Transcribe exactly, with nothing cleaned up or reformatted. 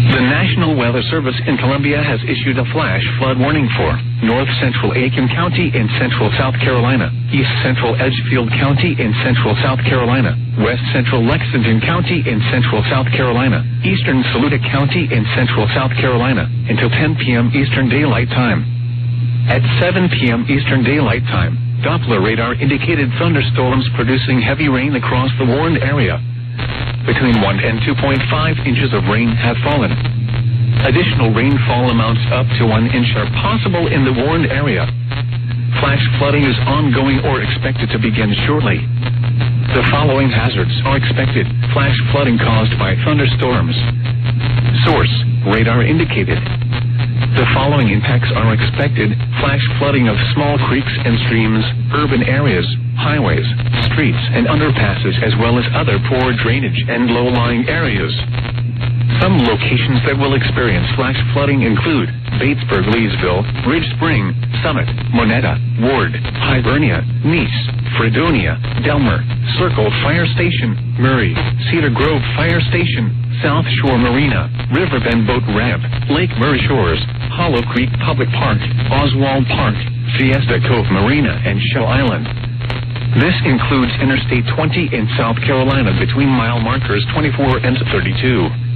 The National Weather Service in Columbia has issued a flash flood warning for north central Aiken County in central South Carolina, east central Edgefield County in central South Carolina, west central Lexington County in central South Carolina, eastern Saluda County in central South Carolina, until ten p.m. Eastern Daylight Time. At seven p.m. Eastern Daylight Time, Doppler radar indicated thunderstorms producing heavy rain across the warned area. Between one and two point five inches of rain have fallen. Additional rainfall amounts up to one inch are possible in the warned area. Flash flooding is ongoing or expected to begin shortly. The following hazards are expected: flash flooding caused by thunderstorms. Source: radar indicated. The following impacts are expected: flash flooding of small creeks and streams, urban areas, highways, streets, and underpasses, as well as other poor drainage and low-lying areas. Some locations that will experience flash flooding include Batesburg, Leesville, Ridge Spring, Summit, Monetta, Ward, Hibernia, Nice, Fredonia, Delmer, Circle Fire Station, Murray, Cedar Grove Fire Station, South Shore Marina, Riverbend Boat Ramp, Lake Murray Shores, Hollow Creek Public Park, Oswald Park, Fiesta Cove Marina, and Shell Island. This includes Interstate twenty in South Carolina between mile markers twenty-four and thirty-two.